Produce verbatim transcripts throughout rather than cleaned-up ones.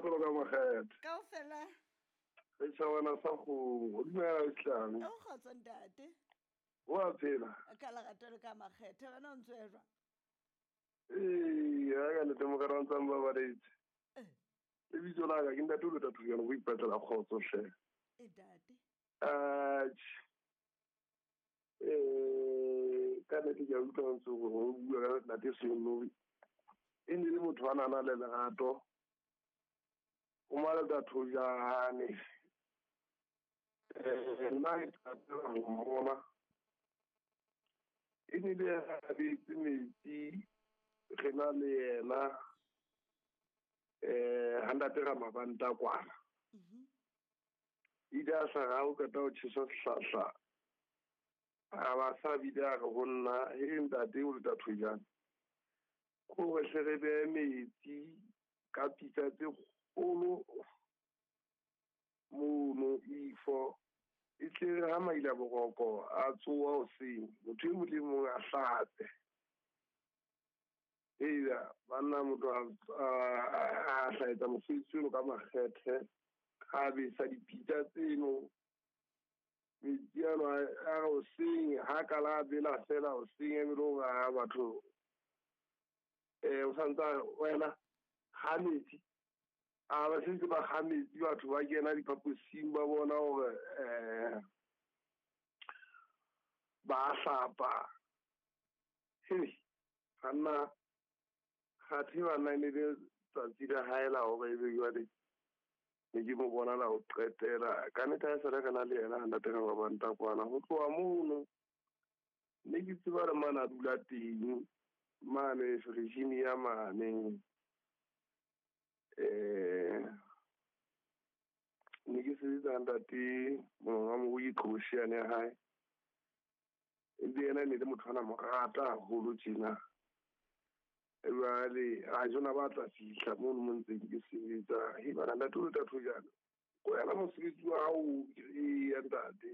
tlo ka makgethe kaofela re tšhabana sa go o dumela Islami o kgotsa ntate o a phela ka lerato le ka makgethe wena o ntse jwa ee ga ka nete mo ka rantsang ba badetse le bitso la ka ke ntate o le tatogana go ipatlela kgotso hle e tate atšhe um ka nete ke a utlwa ntse gore o bua ka ntate Senobi e ne le motho a nana le lerato o maletsa thojane um nna ke tatela go mmona e ne le gabetse metsi ge na le yena um ga ndatega mabanta kwana ile a sa ga o kata go tšhesa sehlahla a ba sa bile a re go nna e ntate o le tathojane gore hle re beye metsi ka pitsa tse kgolo mono ifo e tle ga maila boroko a tsoa o seng motho e mole mongwe a hlatse eya banna motho a hlaetsa mosebetsi eno ka makgethe a besa dipitsa tseno metsi ano a re o seng ga kala a bela fela o seng ebile o ga batho um o santse wena ga metsi a ba sentse ba ga metsi batho ba kena diphaposing ba bona gore um ba hlapa hei ganna gathe banna e ne le tsatsi le gaela gore e be jale ne ke mo bonala go qetela ka nete a sele ka na le ena ndatega ba banta kwana go tloa mono ne ke tseba re mana a dula teng mane regime ya mane um ne ke sebetsa ntate monga mo go iqhošiane ya gae le ena ne le motho ana mo rata haholo tjena ebale a jona ba tla fihla mono mo ntseng ke sebetsa he bana ntate o le tathojana go yana mosebetsi wa hao e ya ntate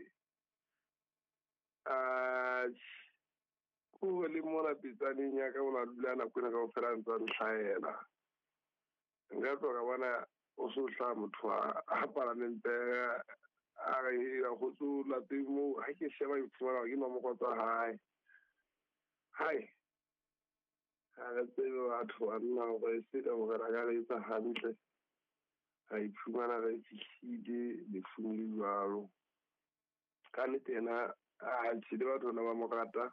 a ko le mona petsaneng ya ka o na dula nako ena ka go fela ntse a ntlhaela nka tswa ka bona o se o hlaha motho a palamente a re a go tso lapeng mo ha ke sheba e fumana ke nomoro tsa hae hai ha re tsebe batho ba nna gore se ka gore ra ka re etsa hantle ga iphumana re fihlile lefung le jwalo ka nnete ena a tshile batho na ba mo rata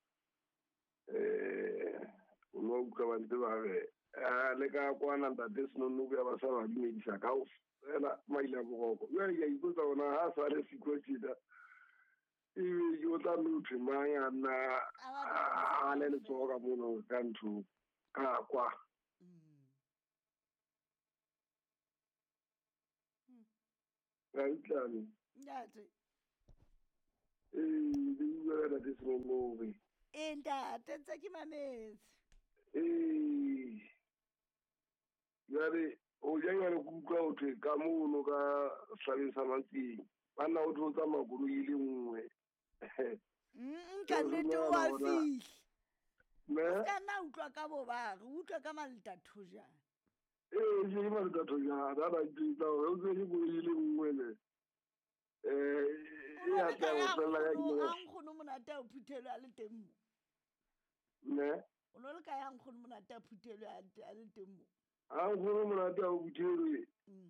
um o no utlwa ba ntse ba re a le ka kwana ntate Senobi ya ba sa ba dumedisa kao fela maile a boroko jale ke a ipotsa gona ga a sa le siko tjena ebe ke o tla mme motho mang ya nna a le letsogo ka mono ka ntho a kwa ga itlane ntate ee le bua ka ntate Senobi e ntate ntse ke mametse ee jale o jangane go utlwa go thwe ka mono ka hlabeng sa matsing banna go thwe o tsamaya koloi le nngwe ka nnete wa fihla o ka nna utlwa ka bobare o utlwa ka maletathojana ee ke maletathojana a ba tsetsa gore o tsene koloi le nngwe le um e a tla go felela ka a nkgono monate a phuthelo a le teng mo ne o no le ka ya nkgono monate a phuthelo a le teng mo a nkgono monate a phuthelo um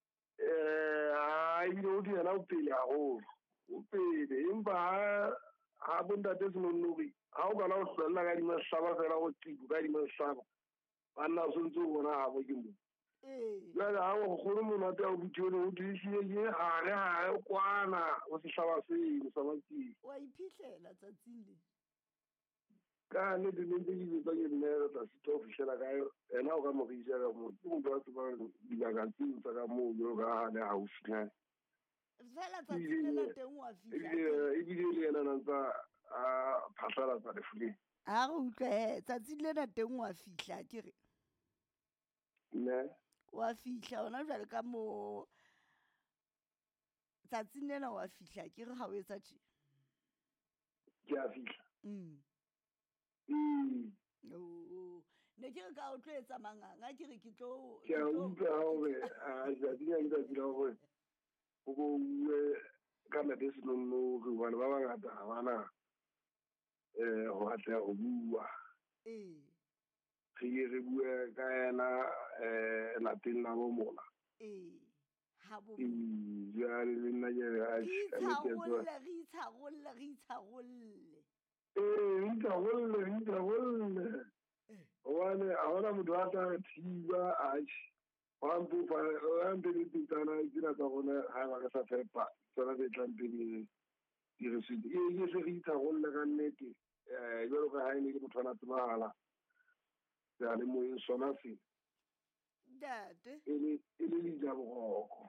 a ebile o di yena o pele gagolo o pele empa ga bontate Senobi ga o kana go hlolela ka dimahlaba fela go tipo ka dimahlaba banna o swantse o bona gabo ke mo jale ga nkgono monate a phuthelo o dirisile ke gare gare kwana go sehlaba seno sa matsing wa iphitlhela tsatsing le ka nnete ne ntse ke betsa ke nne re tla sitha go fitlhela ka ena o ka mo re isa ka moo ke motho a tsebang dibaka tseo tsa ka moo jalo ka gale gaufinyane fela tsatsing le la teng wa fihla ebile le ena nantsa a phatlhalatsa lefuleng a re utlwe tsatsing lena teng wa fihla ke re ne wa fihla ona jwale ka mo tsatsing lena wa fihla ke re ga o etsa tje ke a fihla mm oh ne ke re ka o tlo etsa manganga ke re ke tlo ke a utlwa hore a ja di ya nda dira hore o go bue ka medicinal no go bana ba bangata ha bana eh ho atla ho bua eh re re bue ka ena eh lapeng la bo mona eh ha bo ja le nna ke a re itshagolle re itshagolle re itshagolle eh itshagolle itshagolle wane a hona motho a tla thiba a wa mpu fa wa mpe di tsana dina tsa gona ha ba ka sa fepa tsona tse tlang pele di re se e ye se re itshagolle ka nnete eh jalo ka ha ene ke motho ana tsebahala ya le mo in sona se date ele ele le ja bogoko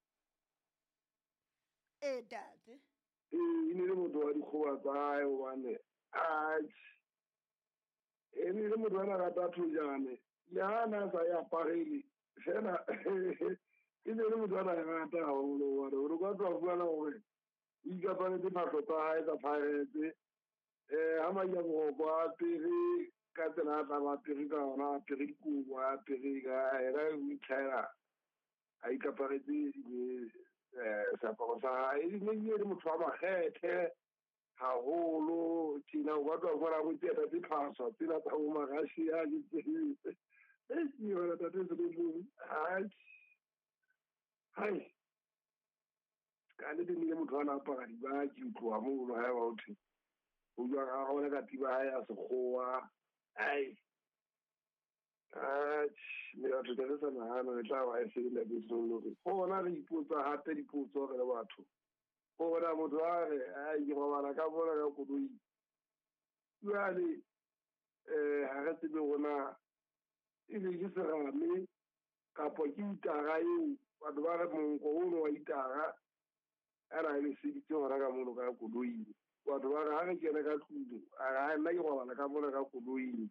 eh date eh ine le motho wa dikgoba tsa e wane a ene le motho ana rata thujane ya na sa ya parele fela ine le motho ana rata haholo wa re go tla bua na gore ikapane di phahlo tsa hae tsa phaetse eh ha ma ya go kwa pere ka tsela tla ba pere ka ona pere ku wa pere ga era o itshela a ikaparetse ni eh sa pa sa e ne le motho wa magethe haholo tina wa twa fora go tseta di phahlo tsela tsa o magashi a di tsetse eh ni wala tate se le ai hai kana di le motho ana pa di ba ke utlwa mo lo ha ba uthi o jwa ga gona ka tiba ha ya sekgowa ai ah me a tshwere sa nahana le tla wa e se le di solo go bona re ipotsa hape dipotso re le batho go bona motho a re ai ke go bana ka bona ka kodoi jwale eh ha re tsebe gona e le ke serame kapo ke itara eo batho ba re monko o no wa itara ana le seditse gona ka mono ka kodoi batho ba re ha re kena ka tlung a nna ke go bana ka bona ka kodoi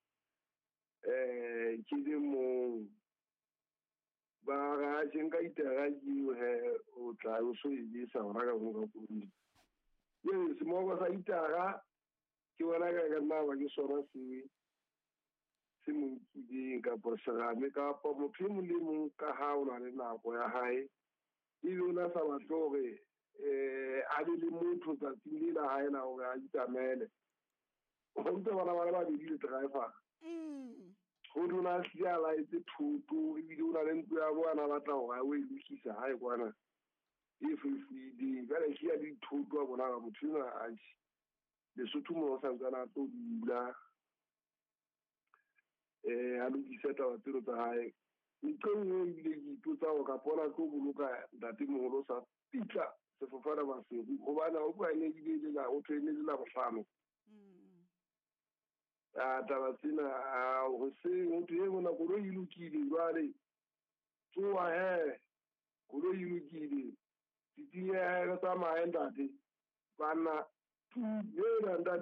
eh ke le mo ba ga tsheng ka itara ke he o tla o so e sa gona ka mono ka kodoi ye se mo ba sa itara ke bona ka ka nna ba ke sona se se mo ke ka po serame ka po motho mo le mo ka ha o na le nako ya hae e le ona sa ba tlore eh a le motho tsa tsile ha ena o ga itamele o ntse bana ba ba di le driver mm go dona sia la etse thuto e bile o na le ntwe ya bona ba tla go ga o e lokisa ha e kwana e fifidi ga le sia di thuto a bona ga motho na a le sotho mo sa tsana to dula eh a lokisa ta tsero tsa hae ntse o ile di ipotsa go ka pona go boloka dati mogolo sa pitla se fofana ba se go bana o kwa ne di le la o tsene le la bohlano mm a taba tsena a go se motho e mona go lo ilukile jwale tsoa he go lo ilukile titiye ga tsa maendate bana tu ye nda